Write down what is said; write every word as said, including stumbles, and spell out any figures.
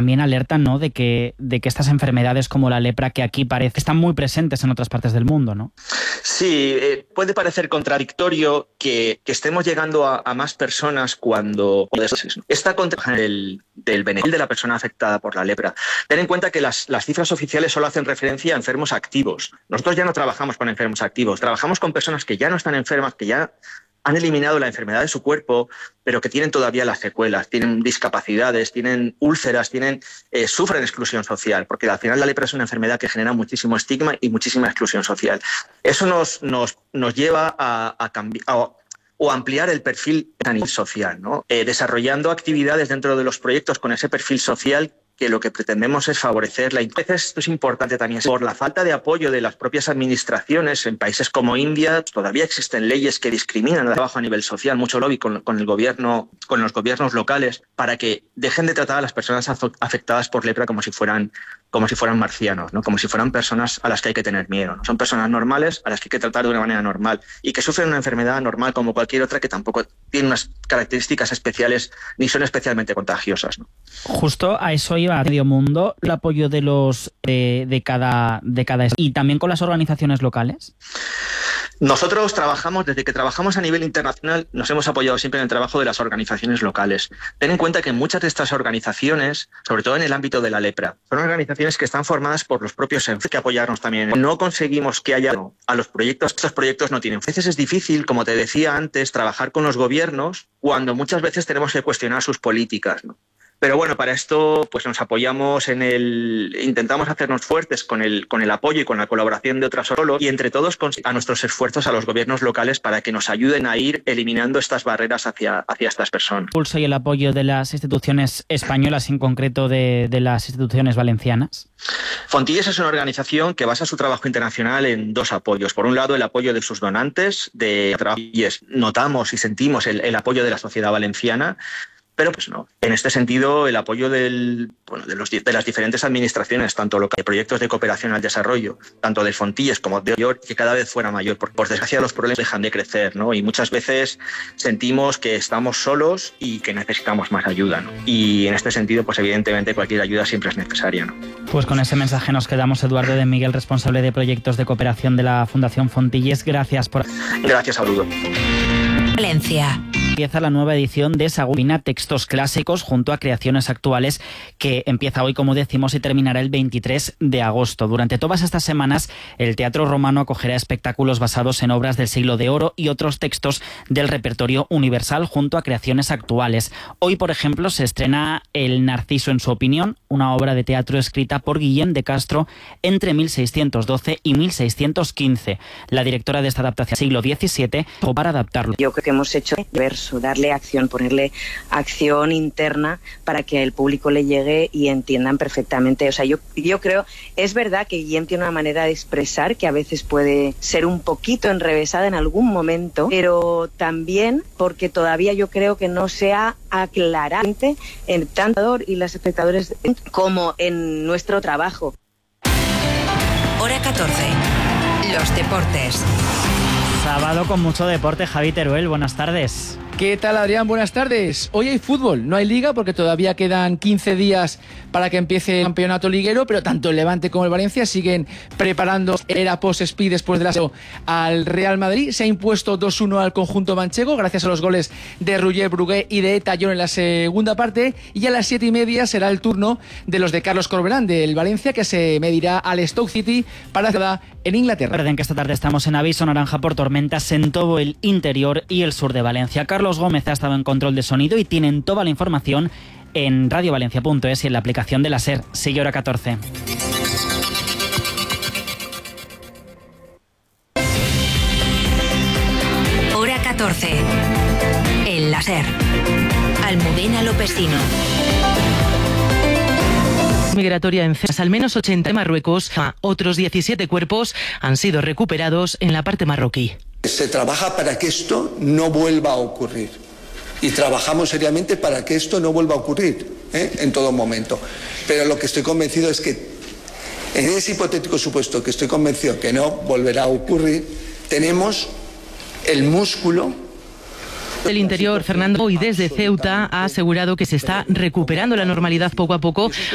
también alertan, ¿no?, de que, de que estas enfermedades como la lepra, que aquí parece, están muy presentes en otras partes del mundo, ¿no? Sí, eh, puede parecer contradictorio que, que estemos llegando a, a más personas cuando... Esta contra del, del beneficio de la persona afectada por la lepra. Ten en cuenta que las, las cifras oficiales solo hacen referencia a enfermos activos. Nosotros ya no trabajamos con enfermos activos, trabajamos con personas que ya no están enfermas, que ya han eliminado la enfermedad de su cuerpo, pero que tienen todavía las secuelas, tienen discapacidades, tienen úlceras, tienen, eh, sufren exclusión social, porque al final la lepra es una enfermedad que genera muchísimo estigma y muchísima exclusión social. Eso nos, nos, nos lleva a, a cambiar... o ampliar el perfil social, ¿no? Eh, desarrollando actividades dentro de los proyectos con ese perfil social, que lo que pretendemos es favorecer la... Esto es importante también. Por la falta de apoyo de las propias administraciones en países como India, todavía existen leyes que discriminan el trabajo a nivel social, mucho lobby con, con el gobierno, con los gobiernos locales, para que dejen de tratar a las personas afectadas por lepra como si fueran, como si fueran marcianos, ¿no? Como si fueran personas a las que hay que tener miedo, ¿no? Son personas normales a las que hay que tratar de una manera normal y que sufren una enfermedad normal como cualquier otra, que tampoco tiene unas características especiales ni son especialmente contagiosas, ¿no? Justo a eso iba medio mundo, el apoyo de los de, de cada de cada y también con las organizaciones locales. Nosotros trabajamos, desde que trabajamos a nivel internacional, nos hemos apoyado siempre en el trabajo de las organizaciones locales. Ten en cuenta que muchas de estas organizaciones, sobre todo en el ámbito de la lepra, son organizaciones que están formadas por los propios enfermos, que apoyarnos también. No conseguimos que haya a los proyectos, estos proyectos no tienen. A veces es difícil, como te decía antes, trabajar con los gobiernos cuando muchas veces tenemos que cuestionar sus políticas, ¿no? Pero bueno, para esto pues nos apoyamos en el... Intentamos hacernos fuertes con el, con el apoyo y con la colaboración de otras solos y entre todos a nuestros esfuerzos a los gobiernos locales para que nos ayuden a ir eliminando estas barreras hacia, hacia estas personas. El pulso y el apoyo de las instituciones españolas, en concreto de, de las instituciones valencianas. Fontilles es una organización que basa su trabajo internacional en dos apoyos. Por un lado, el apoyo de sus donantes, de trabajo, y notamos y sentimos el, el apoyo de la sociedad valenciana. Pero pues no. En este sentido, el apoyo del, bueno, de, los, de las diferentes administraciones, tanto locales, de proyectos de cooperación al desarrollo, tanto de Fontilles como de York, que cada vez fuera mayor. Porque, por desgracia, los problemas dejan de crecer, ¿no? Y muchas veces sentimos que estamos solos y que necesitamos más ayuda, ¿no? Y en este sentido, pues evidentemente cualquier ayuda siempre es necesaria, ¿no? Pues con ese mensaje nos quedamos. Eduardo de Miguel, responsable de proyectos de cooperación de la Fundación Fontilles. Gracias por... Gracias, saludo. Valencia. Empieza la nueva edición de Saguna Textos Clásicos junto a creaciones actuales, que empieza hoy, como decimos, y terminará el veintitrés de agosto. Durante todas estas semanas, el Teatro Romano acogerá espectáculos basados en obras del Siglo de Oro y otros textos del repertorio universal junto a creaciones actuales. Hoy, por ejemplo, se estrena El Narciso en su opinión, una obra de teatro escrita por Guillem de Castro entre mil seiscientos doce y mil seiscientos quince. La directora de esta adaptación, siglo diecisiete, o para adaptarlo. Yo creo que hemos hecho verso, darle acción, ponerle acción interna para que el público le llegue y entiendan perfectamente. O sea, yo, yo creo, es verdad que Guillem tiene una manera de expresar que a veces puede ser un poquito enrevesada en algún momento, pero también porque todavía yo creo que no se ha aclarado en tanto y los espectadores como en nuestro trabajo. Hora catorce. Los deportes. Sábado con mucho deporte. Javi Teruel, buenas tardes. ¿Qué tal, Adrián? Buenas tardes. Hoy hay fútbol, no hay liga porque todavía quedan quince días para que empiece el campeonato liguero, pero tanto el Levante como el Valencia siguen preparando era post-speed después de la al Real Madrid. Se ha impuesto dos uno al conjunto manchego gracias a los goles de Roger Brugué y de Tallón en la segunda parte, y a las siete y media será el turno de los de Carlos Corberán del Valencia, que se medirá al Stoke City para la en Inglaterra. Recuerden que esta tarde estamos en aviso naranja por tormentas en todo el interior y el sur de Valencia. Carlos Gómez ha estado en control de sonido y tienen toda la información en radio valencia punto es y en la aplicación de la SER. Sigue Hora catorce. Hora catorce. En la SER. Almudena Lopesino. Migratoria en Ceuta, al menos ochenta en Marruecos. Otros diecisiete cuerpos han sido recuperados en la parte marroquí. Se trabaja para que esto no vuelva a ocurrir y trabajamos seriamente para que esto no vuelva a ocurrir, ¿eh? en todo momento. Pero lo que estoy convencido es que en ese hipotético supuesto que estoy convencido que no volverá a ocurrir, tenemos el músculo. El Interior, Fernando, hoy desde Ceuta ha asegurado que se está recuperando la normalidad poco a poco.